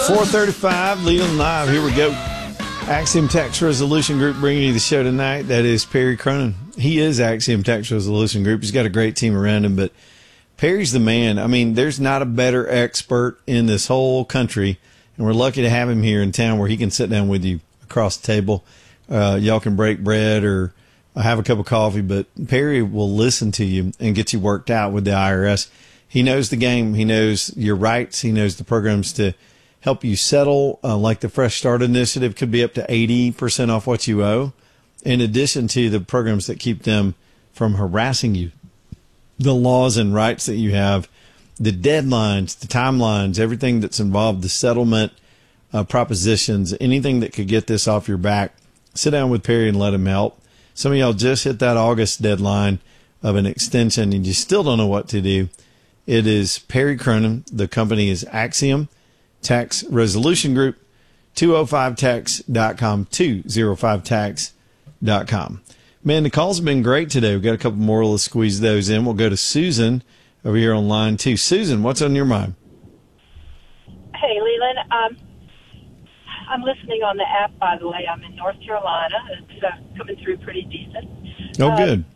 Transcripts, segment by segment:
4:35, Leland Live. Here we go. Axiom Tax Resolution Group bringing you the show tonight. That is Perry Cronin. He is Axiom Tax Resolution Group. He's got a great team around him, but Perry's the man. I mean, there's not a better expert in this whole country, and we're lucky to have him here in town where he can sit down with you across the table. Y'all can break bread or have a cup of coffee, but Perry will listen to you and get you worked out with the IRS. He knows the game. He knows your rights. He knows the programs to help you settle, like the Fresh Start Initiative could be up to 80% off what you owe, in addition to the programs that keep them from harassing you. The laws and rights that you have, the deadlines, the timelines, everything that's involved, the settlement propositions, anything that could get this off your back. Sit down with Perry and let him help. Some of y'all just hit that August deadline of an extension and you still don't know what to do. It is Perry Cronin. The company is Axiom Tax Resolution Group, 205tax.com, 205tax.com. Man, the calls have been great today. We've got a couple more. Let's squeeze those in. We'll go to Susan over here on line 2. Susan, what's on your mind? Hey, Leland. I'm listening on the app, by the way. I'm in North Carolina. It's coming through pretty decent. Oh, good.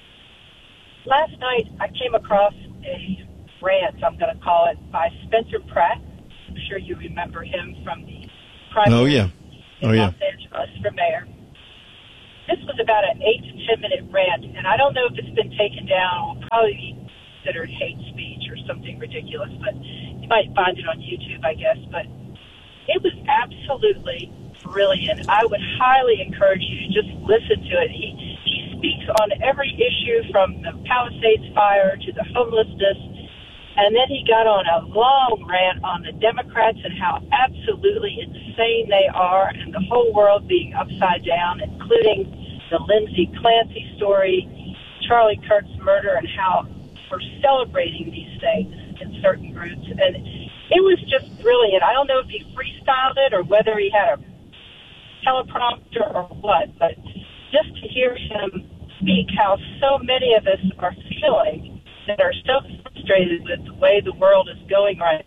Last night, I came across a rant, I'm going to call it, by Spencer Pratt. I'm sure you remember him from the primary in Los Angeles for mayor. This was about an 8 to 10 minute rant, and I don't know if it's been taken down. It will probably be considered hate speech or something ridiculous, but you might find it on YouTube, I guess. But it was absolutely brilliant. I would highly encourage you to just listen to it. He speaks on every issue from the Palisades fire to the homelessness. And then he got on a long rant on the Democrats and how absolutely insane they are and the whole world being upside down, including the Lindsay Clancy story, Charlie Kirk's murder, and how we're celebrating these things in certain groups. And it was just brilliant. I don't know if he freestyled it or whether he had a teleprompter or what, but just to hear him speak how so many of us are feeling that are so frustrated with the way the world is going right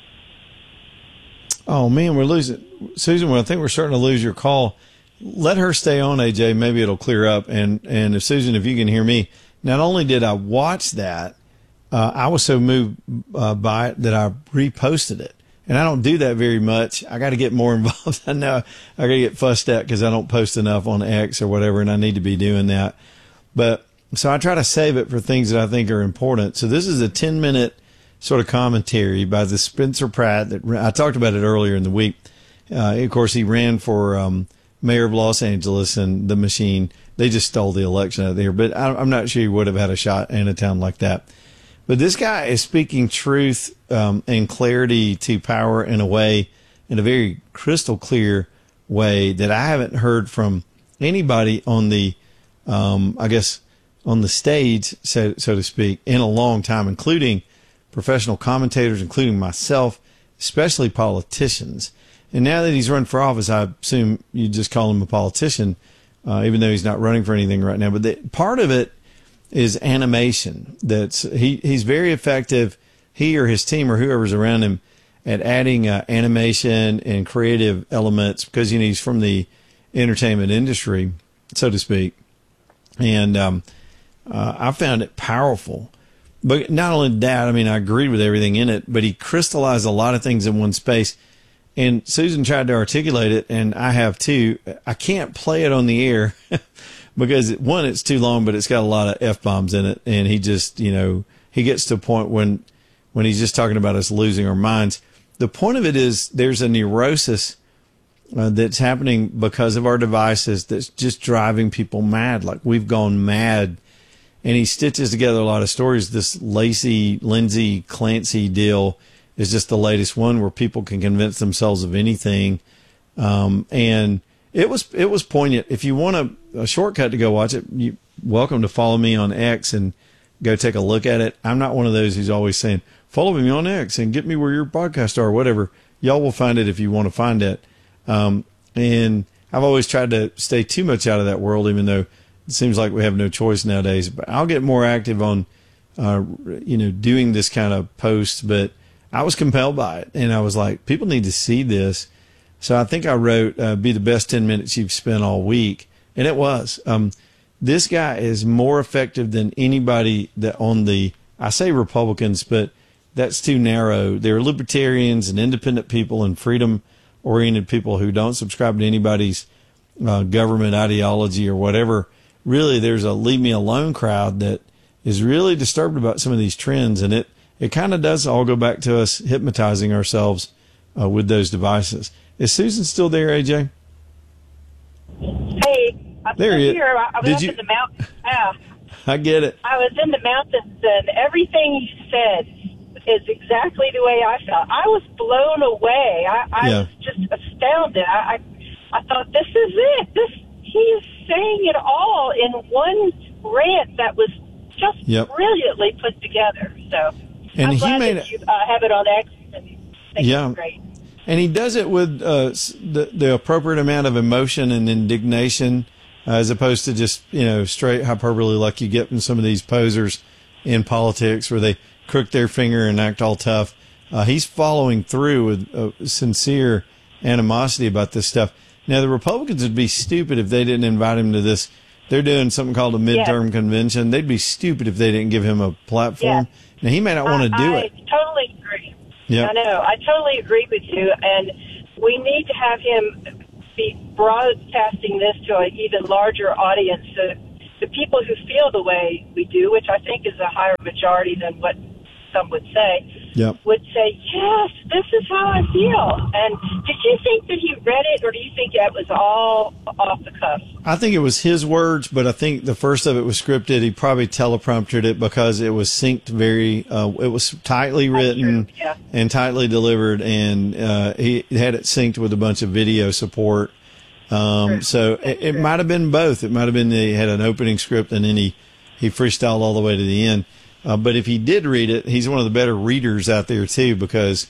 now. Oh, man, we're losing. Susan, well, I think we're starting to lose your call. Let her stay on, AJ. Maybe it'll clear up. And if Susan, if you can hear me, not only did I watch that, I was so moved by it that I reposted it. And I don't do that very much. I got to get more involved. I know I got to get fussed at because I don't post enough on X or whatever, and I need to be doing that. But so I try to save it for things that I think are important. So this is a 10-minute sort of commentary by the Spencer Pratt that I talked about it earlier in the week. Of course, he ran for mayor of Los Angeles, and the machine, they just stole the election out there. But I'm not sure he would have had a shot in a town like that. But this guy is speaking truth and clarity to power in a very crystal clear way that I haven't heard from anybody on the, on the stage, so to speak, in a long time, including professional commentators, including myself, especially politicians. And now that he's run for office, I assume you just call him a politician, even though he's not running for anything right now. But part of it is animation. He's very effective, he or his team or whoever's around him, at adding animation and creative elements because he's from the entertainment industry, so to speak. And I found it powerful. But not only that, I mean, I agreed with everything in it, but he crystallized a lot of things in one space. And Susan tried to articulate it, and I have too. I can't play it on the air because, one, it's too long, but it's got a lot of F-bombs in it. And he just, he gets to a point when he's just talking about us losing our minds. The point of it is there's a neurosis that's happening because of our devices that's just driving people mad. Like, we've gone mad. And he stitches together a lot of stories. This Lindsay Clancy deal is just the latest one where people can convince themselves of anything. And it was poignant. If you want a shortcut to go watch it, you're welcome to follow me on X and go take a look at it. I'm not one of those who's always saying, follow me on X and get me where your podcasts are, or whatever. Y'all will find it if you want to find it. And I've always tried to stay too much out of that world, even though it seems like we have no choice nowadays. But I'll get more active on, doing this kind of posts. But I was compelled by it, and I was like, people need to see this. So I think I wrote, be the best 10 minutes you've spent all week. And it was. This guy is more effective than anybody that on the, I say Republicans, but that's too narrow. There are libertarians and independent people and freedom-oriented people who don't subscribe to anybody's government ideology or whatever. Really, there's a leave me alone crowd that is really disturbed about some of these trends. And it kind of does all go back to us hypnotizing ourselves with those devices. Is Susan still there, AJ? Hey, I'm there still here. I was in the mountains. Yeah. I get it. I was in the mountains, and everything you said is exactly the way I felt. I was blown away. I was just astounded. I thought, this is it. He is saying it all in one rant that was just brilliantly put together. So and I'm glad that you have it on X. And think it's great. And he does it with the appropriate amount of emotion and indignation, as opposed to just, straight hyperbole like you get from some of these posers in politics where they crook their finger and act all tough. He's following through with sincere animosity about this stuff. Now, the Republicans would be stupid if they didn't invite him to this. They're doing something called a midterm convention. They'd be stupid if they didn't give him a platform. Now, he may not want to do it. I totally agree. Yep. I know. I totally agree with you. And we need to have him be broadcasting this to an even larger audience. So the people who feel the way we do, which I think is a higher majority than what some would say, would say, yes, this is how I feel. And did you think that he read it, or do you think that was all off the cuff? I think it was his words, but I think the first of it was scripted. He probably telepromptered it because it was synced it was tightly written and tightly delivered, and he had it synced with a bunch of video support. So it might have been both. It might have been he had an opening script and then he freestyled all the way to the end. But if he did read it, he's one of the better readers out there too, because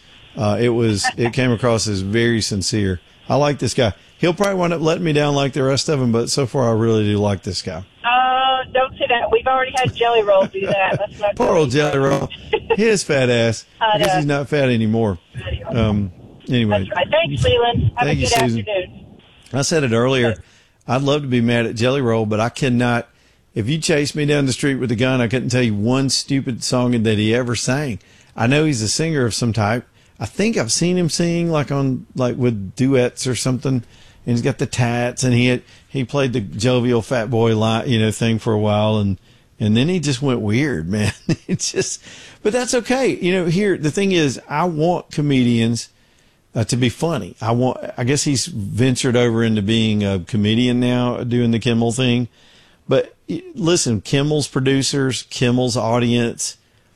it came across as very sincere. I like this guy. He'll probably wind up letting me down like the rest of them, but so far I really do like this guy. Don't say that. We've already had Jelly Roll do that. Let's not Poor old Jelly Roll. His fat ass. I guess he's not fat anymore. Anyway. That's right. Thanks, Leland. Have a good afternoon. I said it earlier. I'd love to be mad at Jelly Roll, but I cannot. If you chased me down the street with a gun, I couldn't tell you one stupid song that he ever sang. I know he's a singer of some type. I think I've seen him sing like with duets or something. And he's got the tats, and he played the jovial fat boy thing for a while, and then he just went weird, man. But that's okay. Here the thing is, I want comedians to be funny. I guess he's ventured over into being a comedian now, doing the Kimmel thing. But listen, Kimmel's producers, Kimmel's audience,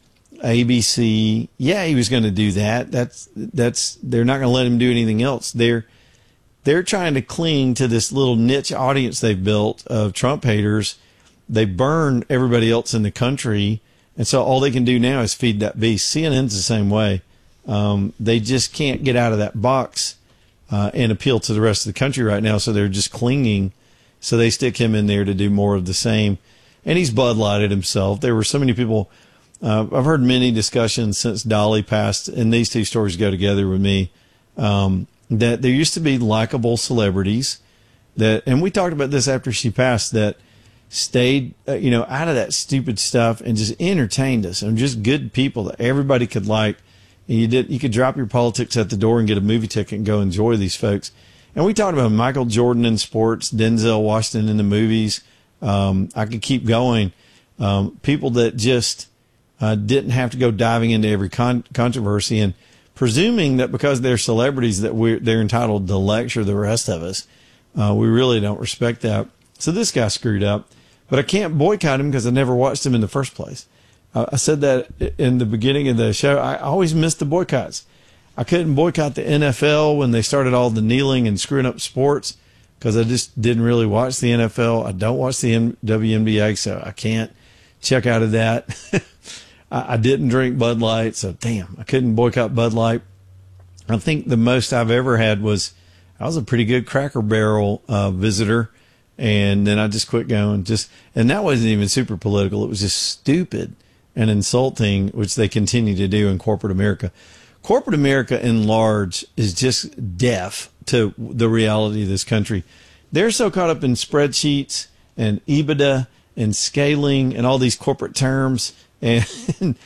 ABC, he was going to do that. They're not going to let him do anything else. They're trying to cling to this little niche audience they've built of Trump haters. They burn everybody else in the country, and so all they can do now is feed that beast. CNN's the same way. They just can't get out of that box and appeal to the rest of the country right now, so they're just clinging. So they stick him in there to do more of the same. And he's Bud Lighted himself. There were so many people. I've heard many discussions since Dolly passed, and these two stories go together with me, that there used to be likable celebrities and we talked about this after she passed, that stayed, out of that stupid stuff and just entertained us, and just good people that everybody could like. And you could drop your politics at the door and get a movie ticket and go enjoy these folks. And we talked about Michael Jordan in sports, Denzel Washington in the movies. I could keep going. People that just didn't have to go diving into every controversy and presuming that because they're celebrities that they're entitled to lecture the rest of us. We really don't respect that. So this guy screwed up. But I can't boycott him because I never watched him in the first place. I said that in the beginning of the show. I always missed the boycotts. I couldn't boycott the NFL when they started all the kneeling and screwing up sports because I just didn't really watch the NFL. I don't watch the WNBA, so I can't check out of that. I didn't drink Bud Light, so damn, I couldn't boycott Bud Light. I think the most I've ever had was I was a pretty good Cracker Barrel visitor, and then I just quit going. And that wasn't even super political. It was just stupid and insulting, which they continue to do in corporate America. corporate America in large is just deaf to the reality of this country. They're so caught up in spreadsheets and EBITDA and scaling and all these corporate terms and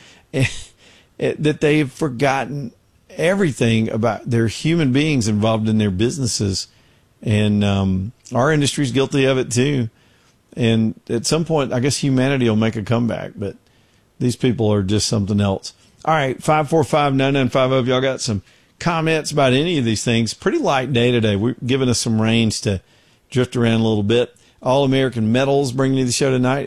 that they've forgotten everything about their human beings involved in their businesses. And our industry's guilty of it too. And at some point, I guess humanity will make a comeback, but these people are just something else. All right, 545-9950. If y'all got some comments about any of these things, pretty light day today. We're giving us some range to drift around a little bit. All American Metals bringing you the show tonight,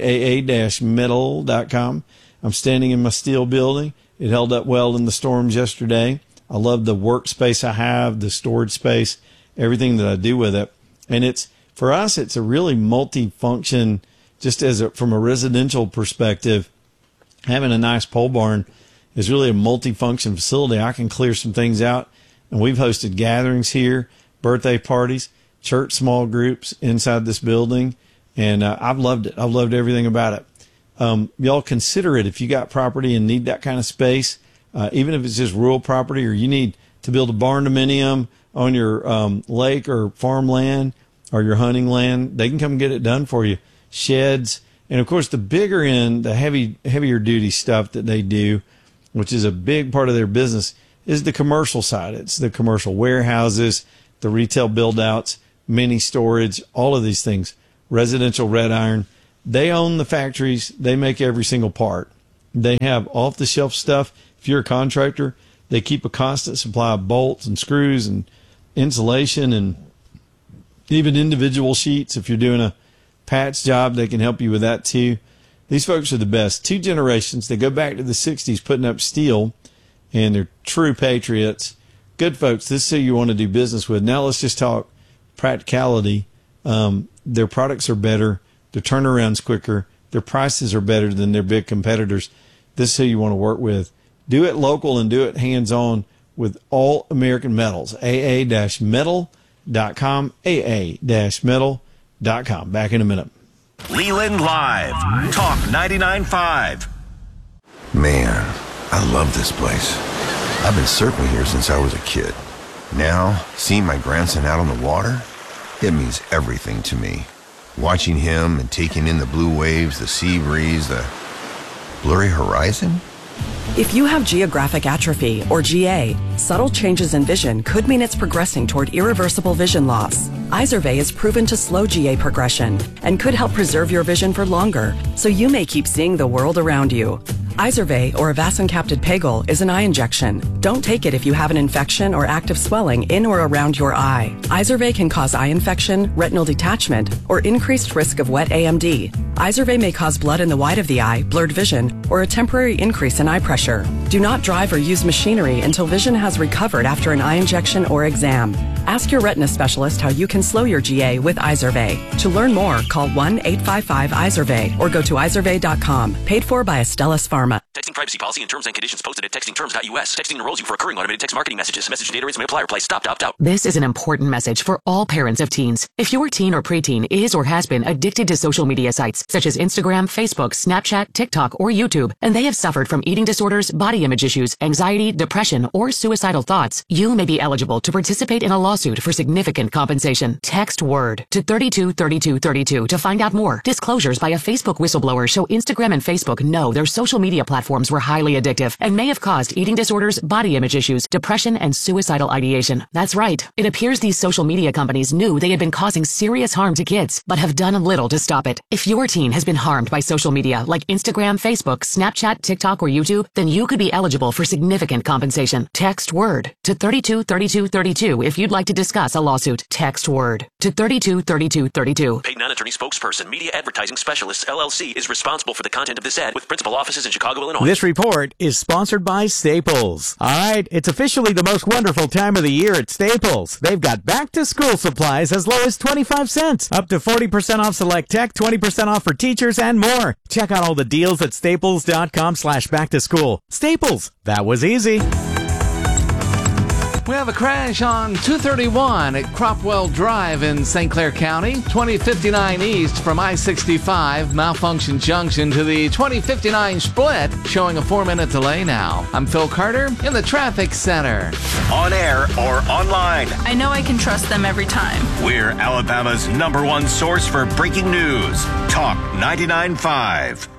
aa-metal.com. I'm standing in my steel building. It held up well in the storms yesterday. I love the workspace I have, the storage space, everything that I do with it. And it's, for us, it's a really multi-function, just from a residential perspective. Having a nice pole barn is really a multi-function facility. I can clear some things out. And we've hosted gatherings here, birthday parties, church small groups inside this building. And I've loved it. I've loved everything about it. Y'all consider it if you got property and need that kind of space, even if it's just rural property, or you need to build a barn dominium on your lake or farmland or your hunting land. They can come get it done for you. Sheds. And, of course, the bigger end, the heavier duty stuff that they do, which is a big part of their business, is the commercial side. It's the commercial warehouses, the retail build-outs, mini storage, all of these things. Residential red iron. They own the factories. They make every single part. They have off-the-shelf stuff. If you're a contractor, they keep a constant supply of bolts and screws and insulation and even individual sheets. If you're doing a patch job, they can help you with that too. These folks are the best. 2 generations. They go back to the 60s putting up steel, and they're true patriots. Good folks. This is who you want to do business with. Now let's just talk practicality. Their products are better. Their turnaround's quicker. Their prices are better than their big competitors. This is who you want to work with. Do it local and do it hands-on with All American Metals. aa-metal.com. aa-metal.com. Back in a minute. Leland Live. Talk 99.5. Man, I love this place. I've been surfing here since I was a kid. Now, seeing my grandson out on the water, it means everything to me. Watching him and taking in the blue waves, the sea breeze, the blurry horizon. If you have geographic atrophy, or GA, subtle changes in vision could mean it's progressing toward irreversible vision loss. Izervay is proven to slow GA progression and could help preserve your vision for longer, so you may keep seeing the world around you. Izervay, or avacincaptad pegol, is an eye injection. Don't take it if you have an infection or active swelling in or around your eye. Izervay can cause eye infection, retinal detachment, or increased risk of wet AMD. Izervay may cause blood in the white of the eye, blurred vision, or a temporary increase in eye pressure. Do not drive or use machinery until vision has recovered after an eye injection or exam. Ask your retina specialist how you can slow your GA with Izervay. To learn more, call 1-855-IZERVAY or go to izervay.com. Paid for by Astellas Pharma. Texting privacy policy and terms and conditions posted at textingterms.us. Texting enrolls you for recurring automated text marketing messages. Message data rates may apply. Reply stop to opt out. This is an important message for all parents of teens. If your teen or preteen is or has been addicted to social media sites such as Instagram, Facebook, Snapchat, TikTok, or YouTube, and they have suffered from eating disorders, body image issues, anxiety, depression, or suicidal thoughts, you may be eligible to participate in a lawsuit for significant compensation. Text WORD to 323232 to find out more. Disclosures by a Facebook whistleblower show Instagram and Facebook know their social media platforms were highly addictive and may have caused eating disorders, body image issues, depression, and suicidal ideation. That's right. It appears these social media companies knew they had been causing serious harm to kids, but have done little to stop it. If your teen has been harmed by social media like Instagram, Facebook, Snapchat, TikTok, or YouTube, then you could be eligible for significant compensation. Text WORD to 323232 if you'd like to discuss a lawsuit. Text WORD to 323232. Paid non-attorney spokesperson, Media Advertising Specialists, LLC, is responsible for the content of this ad with principal offices in Chicago, Illinois. This report is sponsored by Staples. All right, it's officially the most wonderful time of the year at Staples. They've got back-to-school supplies as low as 25 cents, up to 40% off select tech, 20% off for teachers, and more. Check out all the deals at staples.com/back-to-school. Staples, that was easy. We have a crash on 231 at Cropwell Drive in St. Clair County. 2059 east from I-65, Malfunction Junction to the 2059 split, showing a 4-minute delay now. I'm Phil Carter in the Traffic Center. On air or online, I know I can trust them every time. we're Alabama's #1 source for breaking news. Talk 99.5.